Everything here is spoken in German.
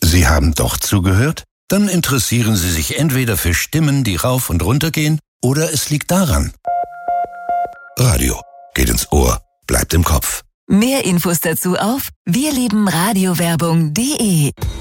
Sie haben doch zugehört? Dann interessieren Sie sich entweder für Stimmen, die rauf und runter gehen, oder es liegt daran. Radio geht ins Ohr, bleibt im Kopf. Mehr Infos dazu auf wirliebenradiowerbung.de.